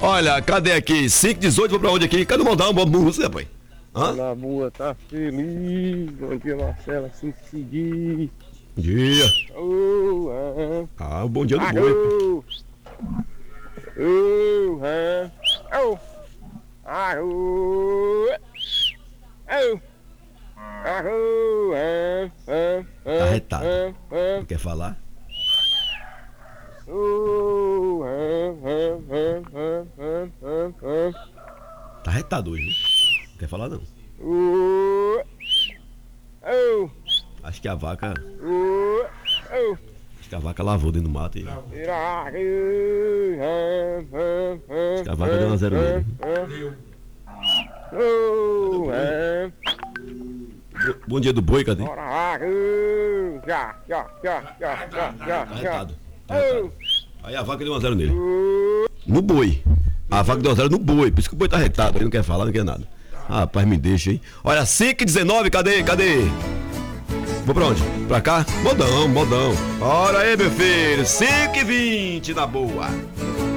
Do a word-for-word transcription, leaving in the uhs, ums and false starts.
Olha, cadê aqui? cinco dezoito, vou pra onde aqui? Cadê o Modão? Boa música, rapaz. Hã? Na boa, tá feliz. Bom dia, Marcelo. Assim que seguir. Bom dia. Oh, ah, Ah, o bom dia do ah, boi. oh, oh, ah, oh, ah, oh, oh, ah, oh, ah, ah, ah, Tá retado. ah, ah, Não quer falar? oh, ah, ah, ah, ah, ah, ah, Tá retado hoje, viu? Não quer falar, não. oh, oh, Acho que a vaca. oh, oh. Acho que a vaca lavou dentro do mato. E... Acho que a vaca deu uma zero nele. Bo- Bom dia do boi, cadê? Já, já, já, já, já, já, Tá já. retado. Tá retado. Aí a vaca deu uma zero nele. No boi. A vaca deu uma zero no boi. Por isso que o boi tá retado. Ele não quer falar, não quer nada. Rapaz, me deixa, hein? Olha, cinco e dezenove, cadê? Cadê? Vou pra onde? Pra cá? Modão, modão. Ora aí, meu filho. cinco e vinte na boa.